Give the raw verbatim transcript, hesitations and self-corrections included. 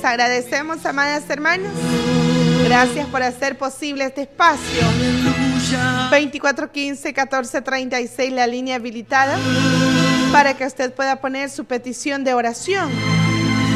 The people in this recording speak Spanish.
Les agradecemos, amadas hermanas. Gracias por hacer posible este espacio. veinticuatro quince catorce treinta y seis, la línea habilitada para que usted pueda poner su petición de oración.